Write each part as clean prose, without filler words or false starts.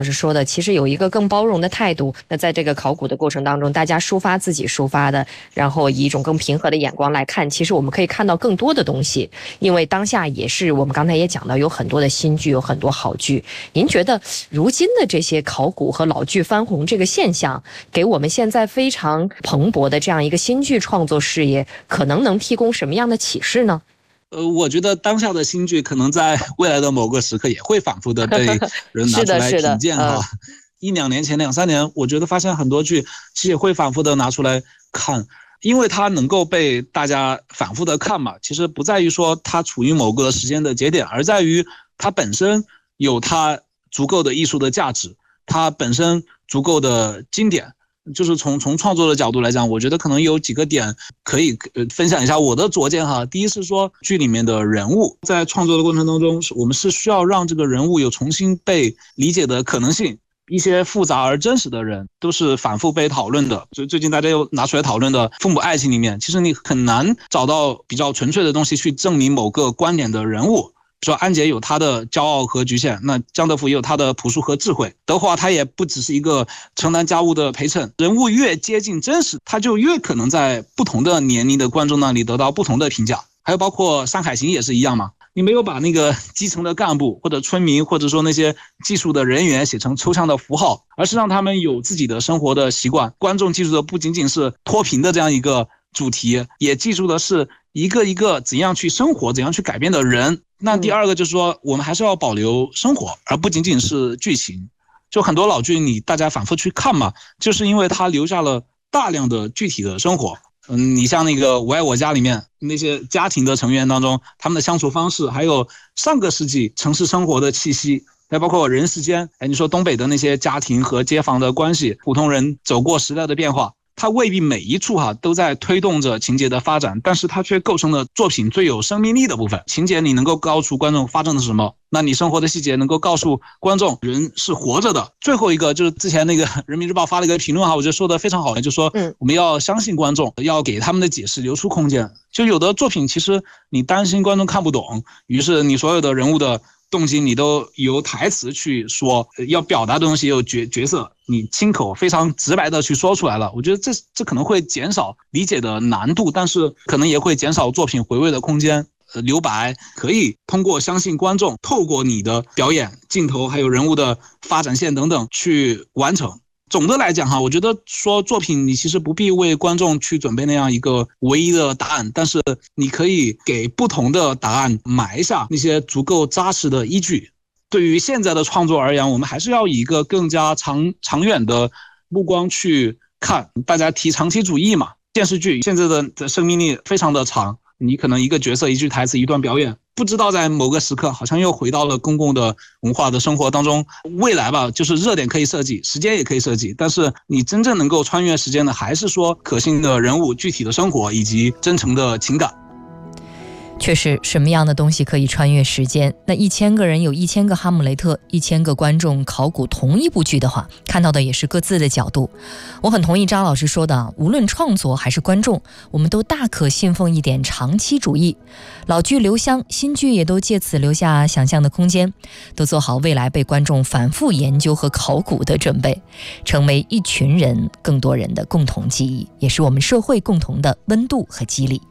是说的，其实有一个更包容的态度。那在这个考古的过程当中，大家抒发自己抒发的，然后以一种更平和的眼光来看，其实我们可以看到更多的东西。因为当下也是我们刚才也讲到，有很多的新剧，有很多好剧。您觉得如今的这些考古和老剧翻红这个现象，给我们现在非常蓬勃的这样一个新剧创作事业，可能提供什么样的启示呢？ 我觉得当下的新剧可能在未来的某个时刻也会反复的被人拿出来品鉴哈。1、2年前、2、3年，我觉得发现很多剧其实也会反复的拿出来看，因为它能够被大家反复的看嘛。其实不在于说它处于某个时间的节点，而在于它本身有它足够的艺术的价值，它本身足够的经典。就是从创作的角度来讲，我觉得可能有几个点可以分享一下我的拙见哈。第一是说剧里面的人物在创作的过程当中，我们是需要让这个人物有重新被理解的可能性。一些复杂而真实的人都是反复被讨论的，所以最近大家又拿出来讨论的父母爱情里面，其实你很难找到比较纯粹的东西去证明某个观点的人物。说安杰有他的骄傲和局限，那江德福也有他的朴素和智慧，德华他也不只是一个承担家务的陪衬。人物越接近真实，他就越可能在不同的年龄的观众那里得到不同的评价。还有包括山海情也是一样嘛，你没有把那个基层的干部或者村民或者说那些技术的人员写成抽象的符号，而是让他们有自己的生活的习惯。观众记住的不仅仅是脱贫的这样一个主题，也记住的是一个一个怎样去生活怎样去改变的人。那第二个就是说，我们还是要保留生活，而不仅仅是剧情。就很多老剧大家反复去看嘛，就是因为它留下了大量的具体的生活。你像那个《我爱我家》里面那些家庭的成员当中，他们的相处方式，还有上个世纪城市生活的气息，还包括人世间。你说东北的那些家庭和街坊的关系，普通人走过时代的变化，它未必每一处都在推动着情节的发展，但是它却构成了作品最有生命力的部分。情节你能够告诉观众发生了什么，那你生活的细节能够告诉观众人是活着的。最后一个就是之前那个人民日报发了一个评论我觉得说的非常好，就是说我们要相信观众，要给他们的解释留出空间。就有的作品其实你担心观众看不懂，于是你所有的人物的动机你都由台词去说，要表达的东西有角色，你亲口非常直白的去说出来了。我觉得这可能会减少理解的难度，但是可能也会减少作品回味的空间。留白可以通过相信观众，透过你的表演、镜头还有人物的发展线等等去完成。总的来讲我觉得说作品你其实不必为观众去准备那样一个唯一的答案，但是你可以给不同的答案埋下那些足够扎实的依据。对于现在的创作而言，我们还是要以一个更加长远的目光去看。大家提长期主义嘛，电视剧现在的生命力非常的长，你可能一个角色一句台词一段表演，不知道在某个时刻好像又回到了公共的文化的生活当中。未来就是热点可以设计，时间也可以设计，但是你真正能够穿越时间的还是说可信的人物、具体的生活以及真诚的情感。 确实，什么样的东西可以穿越时间？那1000个人有1000个哈姆雷特，1000个观众考古同一部剧的话，看到的也是各自的角度。我很同意张老师说的，无论创作还是观众，我们都大可信奉一点长期主义。老剧留香，新剧也都借此留下想象的空间，都做好未来被观众反复研究和考古的准备，成为一群人、更多人的共同记忆，也是我们社会共同的温度和激励。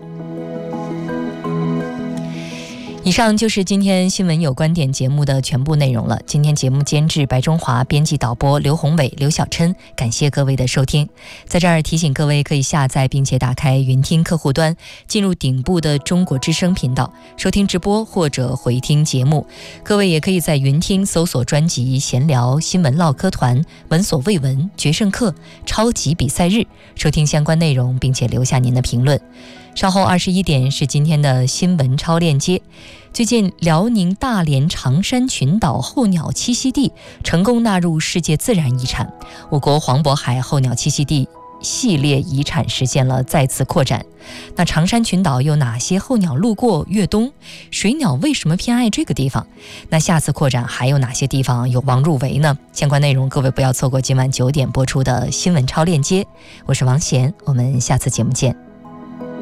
以上就是今天新闻有观点节目的全部内容了。今天节目监制白中华，编辑导播刘宏伟、刘小琛，感谢各位的收听。在这儿提醒各位可以下载并且打开云听客户端，进入顶部的中国之声频道收听直播或者回听节目。各位也可以在云听搜索专辑闲聊、新闻唠嗑团、闻所未闻、决胜客、超级比赛日，收听相关内容并且留下您的评论。稍后21点是今天的新闻超链接。最近辽宁大连长山群岛候鸟栖息地成功纳入世界自然遗产，我国黄渤海候鸟栖息地系列遗产实现了再次扩展。那长山群岛有哪些候鸟路过越冬？水鸟为什么偏爱这个地方？那下次扩展还有哪些地方有望入围呢？相关内容各位不要错过今晚9点播出的新闻超链接。我是王贤，我们下次节目见。